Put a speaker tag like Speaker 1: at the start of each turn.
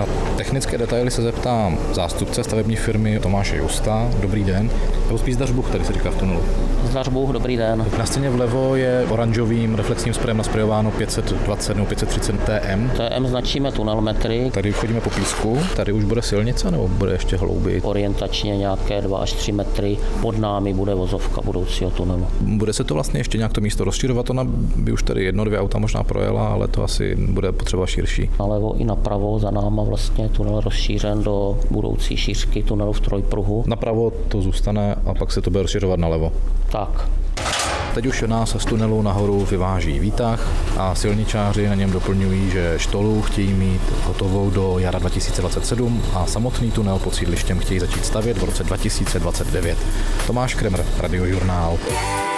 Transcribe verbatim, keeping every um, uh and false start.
Speaker 1: Na technické detaily se zeptám zástupce stavební firmy Tomáše Justa. Dobrý den. Nebo spíš Zdařbuch, tady se říká v tunelu.
Speaker 2: Zdařbuch, dobrý den.
Speaker 1: Na stěně vlevo je oranžovým reflexním sprejem nasprejováno pět set dvacet nebo pět set třicet T M.
Speaker 2: T M značíme tunelmetry.
Speaker 1: Tady chodíme po písku. Tady už bude silnice nebo bude ještě hloubit?
Speaker 2: Orientačně nějaké dva až tři metry. Pod námi bude vozovka budoucího tunelu.
Speaker 1: Bude se to vlastně ještě nějak to místo rozšířovat? Ona by už tady jedno, dvě auta možná projela, ale to asi bude potřeba širší.
Speaker 2: Nalevo i napravo za náma vlastně tunel rozšířen do budoucí šířky tunelu v trojpruhu.
Speaker 1: Napravo to zůstane a pak se to bude rozšiřovat nalevo.
Speaker 2: Tak.
Speaker 1: Teď už nás z tunelu nahoru vyváží výtah a silničáři na něm doplňují, že štolu chtějí mít hotovou do jara dva tisíce dvacet sedm a samotný tunel pod sídlištěm chtějí začít stavět v roce dva tisíce dvacet devět. Tomáš Kremer, Radiožurnál.